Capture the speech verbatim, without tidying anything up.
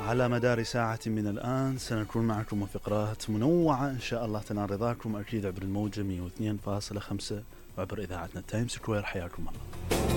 على مدار ساعة من الآن سنكون معكم وفقرات منوعة إن شاء الله تنال رضاكم، أكيد عبر الموجة مئة واثنين فاصلة خمسة وعبر إذاعتنا تايم سكوير. حياكم الله.